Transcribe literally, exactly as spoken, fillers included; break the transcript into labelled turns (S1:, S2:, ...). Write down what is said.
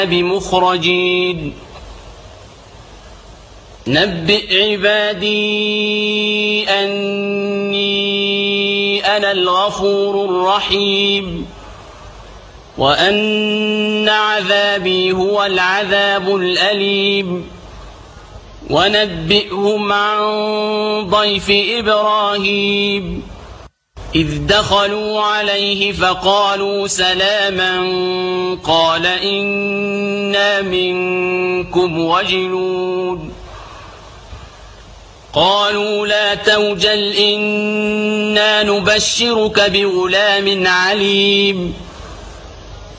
S1: بمخرجين نبئ عبادي أني أنا الغفور الرحيم وأن عذابي هو العذاب الأليم ونبئهم عن ضيف إبراهيم إذ دخلوا عليه فقالوا سلاما قال إنا منكم وجلون قالوا لا توجل إنا نبشرك بغلام عليم